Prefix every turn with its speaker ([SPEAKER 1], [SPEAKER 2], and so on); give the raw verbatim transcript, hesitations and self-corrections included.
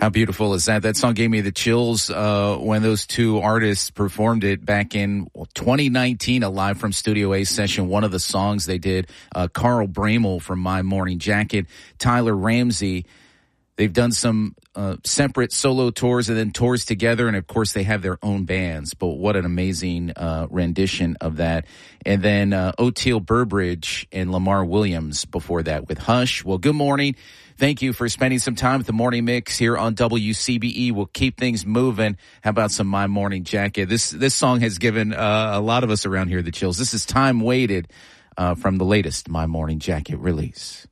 [SPEAKER 1] How beautiful is that? That song gave me the chills uh, when those two artists performed it back in twenty nineteen, a live from Studio A session. One of the songs they did, uh, Carl Bramel from My Morning Jacket, Tyler Ramsey. They've done some uh, separate solo tours and then tours together, and of course they have their own bands. But what an amazing uh, rendition of that. And then uh, Oteil Burbridge and Lamar Williams before that with Hush. Well, good morning. Thank you for spending some time with the Morning Mix here on W C B E. We'll keep things moving. How about some My Morning Jacket? This this song has given uh, a lot of us around here the chills. This is Time Waited uh, from the latest My Morning Jacket release.